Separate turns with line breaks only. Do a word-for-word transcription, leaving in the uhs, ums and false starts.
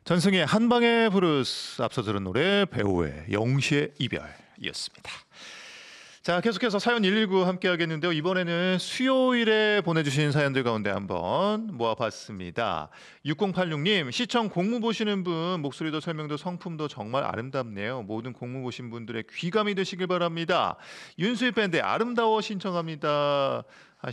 전승의 한방의 브루스, 앞서 들은 노래 배우의 영시의 이별이었습니다. 자, 계속해서 사연 일일구 함께 하겠는데요. 이번에는 수요일에 보내주신 사연들 가운데 한번 모아봤습니다. 육공팔육 님, 시청 공무 보시는 분 목소리도 설명도 성품도 정말 아름답네요. 모든 공무 보신 분들의 귀감이 되시길 바랍니다. 윤수희 밴드의 아름다워 신청합니다.